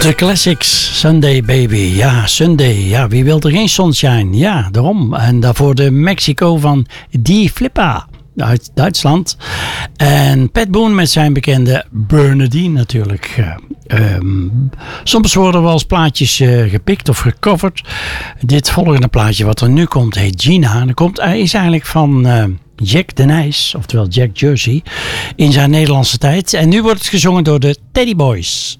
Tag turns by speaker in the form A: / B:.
A: De classics, Sunday Baby. Ja, Sunday. Ja, wie wil er geen sunshine? Ja, daarom. En daarvoor de Mexico van Die Flippa uit Duitsland. En Pat Boone met zijn bekende Bernadine natuurlijk. Soms worden wel eens plaatjes gepikt of gecoverd. Dit volgende plaatje wat er nu komt heet Gina. En is eigenlijk van Jack de Nijs, oftewel Jack Jersey, in zijn Nederlandse tijd. En nu wordt het gezongen door de Teddy Boys.